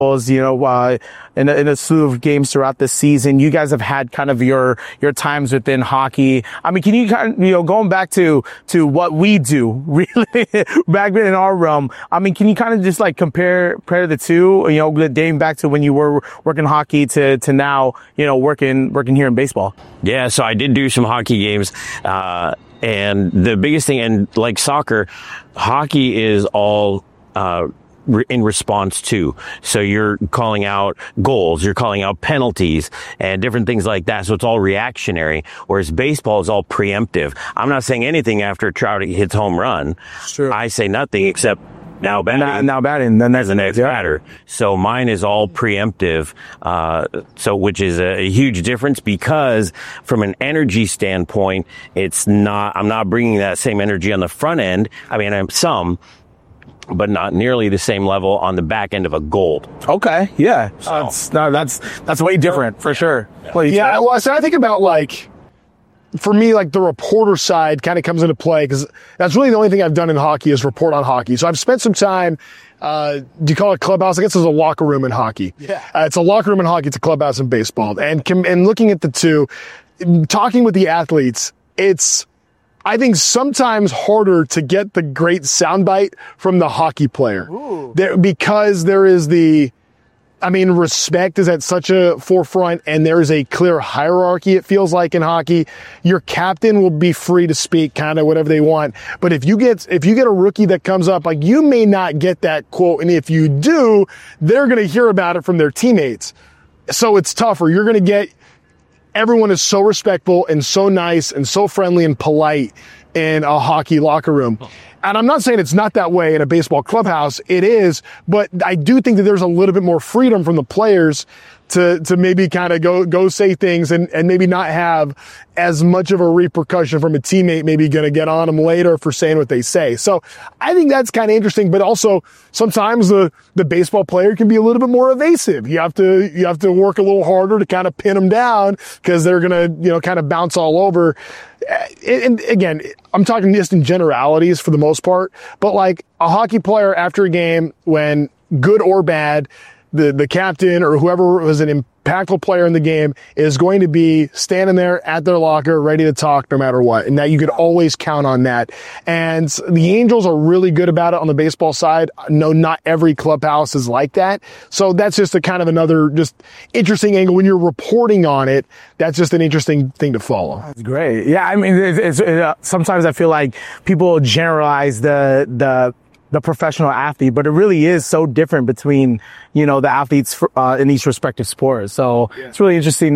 in a slew of games throughout the season. You guys have had kind of your times within hockey. I mean, can you kind of, going back to what we do really back in our realm? I mean, can you kind of just like compare the two, dating back to when you were working hockey to now, working here in baseball? Yeah. So I did do some hockey games, and the biggest thing, and like soccer, hockey is all, in response to. So you're calling out goals, you're calling out penalties and different things like that. So it's all reactionary, whereas baseball is all preemptive. I'm not saying anything after Trout hits home run. Sure. I say nothing except now batting. Now batting. Then there's the next batter. So mine is all preemptive. Which is a huge difference, because from an energy standpoint, I'm not bringing that same energy on the front end. I mean, I'm some, but not nearly the same level on the back end of a goal. Okay, yeah. That's way different, for sure. Yeah, well, so I think about, like, for me, like, the reporter side kind of comes into play, because that's really the only thing I've done in hockey is report on hockey. So I've spent some time, do you call it clubhouse? I guess there's a locker room in hockey. Yeah. It's a locker room in hockey, it's a clubhouse in baseball. And looking at the two, talking with the athletes, it's, I think, sometimes harder to get the great soundbite from the hockey player. Because there is respect is at such a forefront, and there is a clear hierarchy, it feels like, in hockey. Your captain will be free to speak kind of whatever they want. But if you get a rookie that comes up, like, you may not get that quote. And if you do, they're going to hear about it from their teammates. So it's tougher. You're going to get, everyone is so respectful and so nice and so friendly and polite in a hockey locker room. And I'm not saying it's not that way in a baseball clubhouse. It is, but I do think that there's a little bit more freedom from the players to maybe kind of go say things and maybe not have as much of a repercussion from a teammate maybe going to get on them later for saying what they say. So I think that's kind of interesting, but also sometimes the baseball player can be a little bit more evasive. You have to work a little harder to kind of pin them down, because they're going to, kind of bounce all over. And again, I'm talking just in generalities for the most part, but like a hockey player after a game, when good or bad, the captain or whoever was an impactful player in the game is going to be standing there at their locker ready to talk no matter what. And that you could always count on that. And the Angels are really good about it on the baseball side. No, not every clubhouse is like that. So that's just a kind of another just interesting angle when you're reporting on it. That's just an interesting thing to follow. That's great. Yeah. I mean, sometimes I feel like people generalize the professional athlete, but it really is so different between, the athletes in each respective sport. So It's really interesting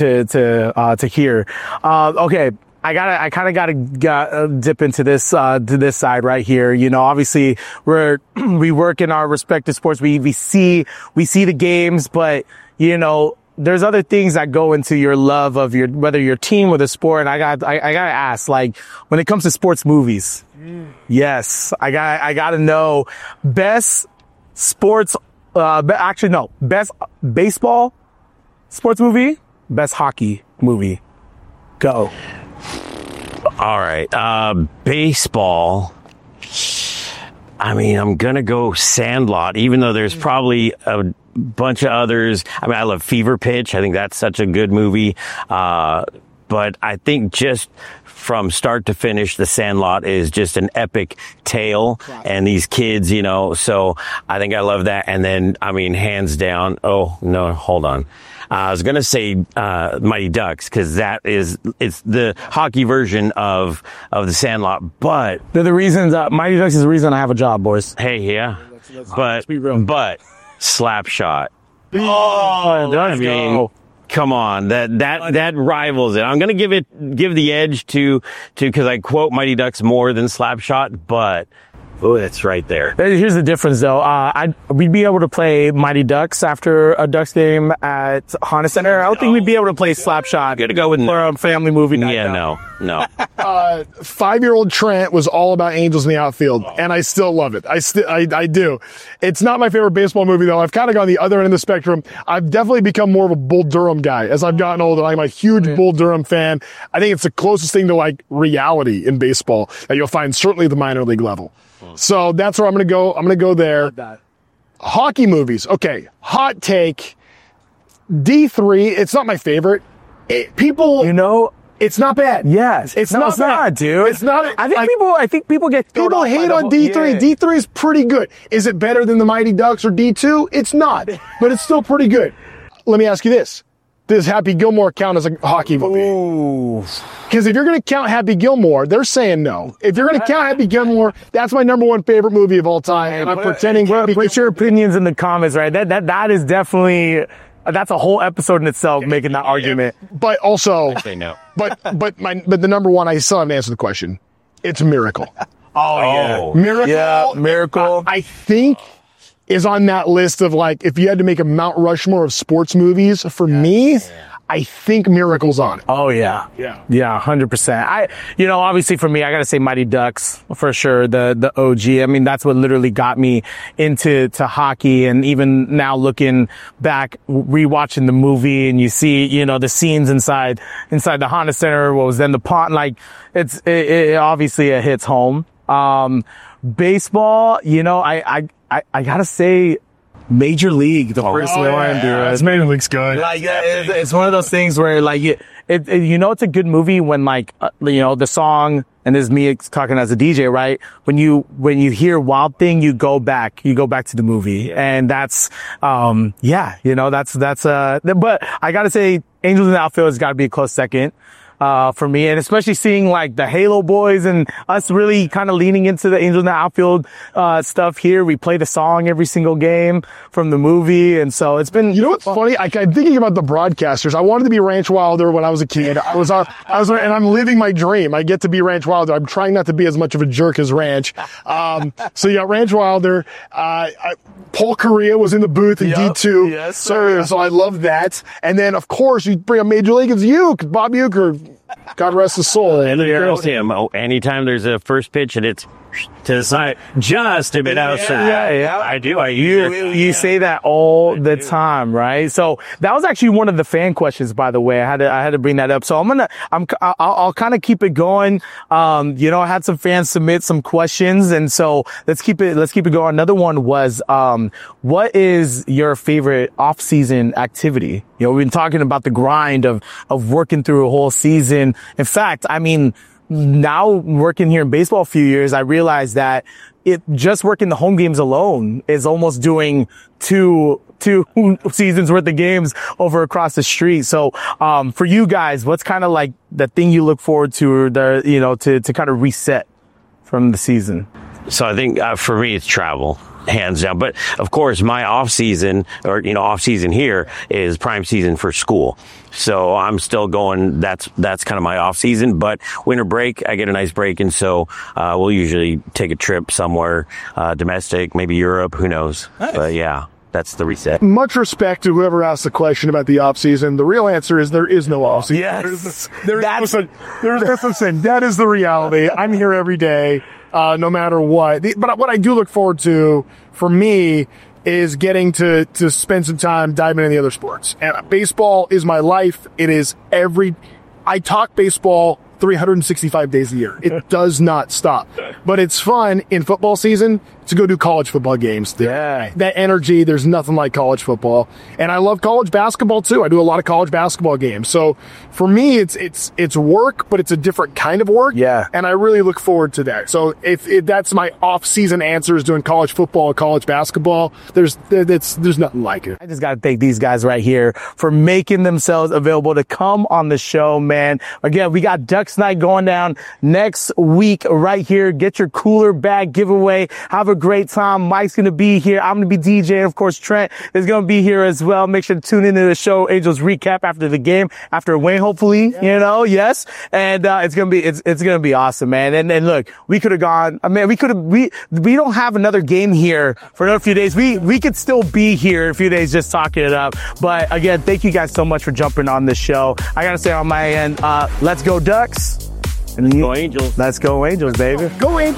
to hear. Okay. I kind of gotta dip into this, to this side right here. Obviously we work in our respective sports. We see the games, but, there's other things that go into your love of whether your team or the sport. And I gotta ask, like, when it comes to sports movies, yes, I gotta know best sports, best baseball sports movie, best hockey movie. Go. All right. Baseball. I mean, I'm gonna go Sandlot, even though there's probably a bunch of others. I mean, I love Fever Pitch. I think that's such a good movie. But I think just from start to finish, The Sandlot is just an epic tale. Wow. And these kids, so I think I love that. And then, I mean, hands down. Oh, no, hold on. I was going to say, Mighty Ducks, because it's the hockey version of The Sandlot, but they're the reasons, Mighty Ducks is the reason I have a job, boys. Hey, yeah. But Slapshot. Oh, I mean, come on, that rivals it. I'm gonna give the edge to because I quote Mighty Ducks more than Slapshot, but it's right there. Here's the difference, though. We'd be able to play Mighty Ducks after a Ducks game at Honda Center. I don't think we'd be able to play Slapshot. Gotta go with for a family movie night. Yeah, no. 5-year-old Trent was all about Angels in the outfield, and I still love it. I do. It's not my favorite baseball movie, though. I've kind of gone the other end of the spectrum. I've definitely become more of a Bull Durham guy as I've gotten older. I'm a huge Bull Durham fan. I think it's the closest thing to like reality in baseball that you'll find certainly at the minor league level. So that's where I'm going to go. I'm going to go there. Hockey movies. Okay. Hot take. D3. It's not my favorite. It's not bad. Yes. It's No, not it's bad. not, dude. It's not. I think people get thrown People off by hate the on whole- D3. Yeah. D3 is pretty good. Is it better than the Mighty Ducks or D2? It's not, but it's still pretty good. Let me ask you this. Does Happy Gilmore count as a hockey movie? Ooh. Because if you're going to count Happy Gilmore, they're saying no. If you're going to count Happy Gilmore, that's my number one favorite movie of all time. And I'm pretending. Put your opinions in the comments, right? That is definitely, that's a whole episode in itself making that argument. But also, Say no. but the number one, I still haven't answered the question. It's Miracle. Oh, Miracle. Yeah, Miracle. I think is on that list of like, if you had to make a Mount Rushmore of sports movies, for me, I think Miracle's on it. Oh yeah. Yeah. Yeah, 100%. Obviously for me, I gotta say Mighty Ducks for sure. The OG. I mean, that's what literally got me into hockey. And even now looking back, rewatching the movie and you see, the scenes inside the Honda Center, what was then the pond, like it obviously it hits home. Baseball, I gotta say Major League, the first one I'm doing. Major League's good. Like it's one of those things where like it's a good movie when like the song, and this is me talking as a DJ, right? When you hear Wild Thing, you go back to the movie, and that's but I gotta say Angels in the Outfield has got to be a close second. For me, and especially seeing like the Halo boys and us really kind of leaning into the Angels in the Outfield, stuff here. We play the song every single game from the movie. And so it's been, You know what's funny? I'm thinking about the broadcasters. I wanted to be Ranch Wilder when I was a kid. And I'm living my dream. I get to be Ranch Wilder. I'm trying not to be as much of a jerk as Ranch. So you got Ranch Wilder. Paul Correa was in the booth in Yep. D2. Yes, sir. So I love that. And then of course you bring up Major League, it's Uke, Bob Uecker. God rest his soul. and there's him. Oh, anytime there's a first pitch and it's to the side, just a bit outside. Yeah. I do. You say that all the time, right? So that was actually one of the fan questions, by the way. I had to bring that up. So I'll kind of keep it going. I had some fans submit some questions, and so let's keep it going. Another one was, what is your favorite off-season activity? We've been talking about the grind of working through a whole season. In fact, I mean, now working here in baseball a few years, I realized that just working the home games alone is almost doing two seasons worth of games over across the street. So, for you guys, what's kind of like the thing you look forward to, or to kind of reset from the season? So I think for me, it's travel. Hands down. But of course, my off season here is prime season for school. So I'm still going, that's kind of my off season, but winter break, I get a nice break. And so, we'll usually take a trip somewhere, domestic, maybe Europe, who knows? Nice. But yeah, that's the reset. Much respect to whoever asked the question about the off season. The real answer is there is no off season. Yes. Listen, that is the reality. I'm here every day. No matter what. But what I do look forward to, for me, is getting to spend some time diving into the other sports. And baseball is my life. It is I talk baseball 365 days a year. It does not stop. But it's fun in football season to go do college football games. Yeah. That energy, there's nothing like college football. And I love college basketball too. I do a lot of college basketball games. So for me, it's work, but it's a different kind of work. Yeah. And I really look forward to that. So if that's my off-season answer, is doing college football or college basketball, there's nothing like it. I just got to thank these guys right here for making themselves available to come on the show, man. Again, we got Ducks Night going down next week right here. Get your cooler bag giveaway. Have a great time. Mike's going to be here. I'm going to be DJing. Of course, Trent is going to be here as well. Make sure to tune into the show, Angels Recap, after the game, after a win, hopefully, yes. And, it's going to be awesome, man. And look, we could have gone, we don't have another game here for another few days. We could still be here in a few days just talking it up. But again, thank you guys so much for jumping on this show. I got to say on my end, let's go Ducks. Go Angels. Let's go Angels, baby. Go Angels.